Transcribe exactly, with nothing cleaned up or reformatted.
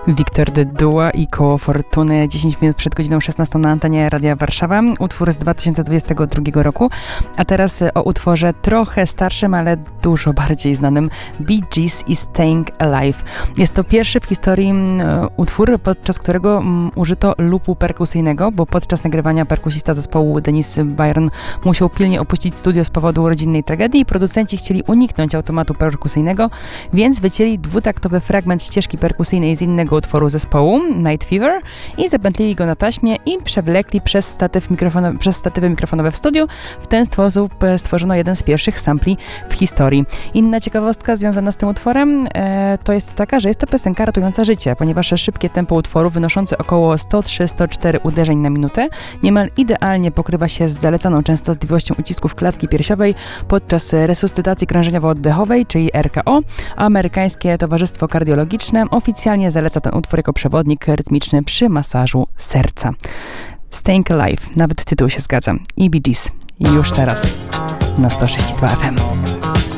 Wiktor Dyduła i Koło Fortuny. dziesięć minut przed godziną szesnastą na antenie Radia Warszawa. Utwór z dwa tysiące dwudziestego drugiego roku. A teraz o utworze trochę starszym, ale dużo bardziej znanym, Bee Gees i Staying Alive. Jest to pierwszy w historii e, utwór, podczas którego m, użyto lupu perkusyjnego, bo podczas nagrywania perkusista zespołu Dennis Byron musiał pilnie opuścić studio z powodu rodzinnej tragedii i producenci chcieli uniknąć automatu perkusyjnego, więc wycięli dwutaktowy fragment ścieżki perkusyjnej z innego utworu zespołu, Night Fever, i zapętlili go na taśmie i przewlekli przez, statyw mikrofono- przez statywy mikrofonowe w studiu. W ten sposób stworzono jeden z pierwszych sampli w historii. Inna ciekawostka związana z tym utworem e, to jest taka, że jest to piosenka ratująca życie, ponieważ szybkie tempo utworu wynoszące około sto trzy do stu czterech uderzeń na minutę niemal idealnie pokrywa się z zalecaną częstotliwością ucisków klatki piersiowej podczas resuscytacji krążeniowo-oddechowej, czyli R K O, a amerykańskie Towarzystwo Kardiologiczne oficjalnie zaleca ten utwór jako przewodnik rytmiczny przy masażu serca. Staying Alive, nawet tytuł się zgadza. I Bee Gees. Już teraz na sto sześć i dwa F M.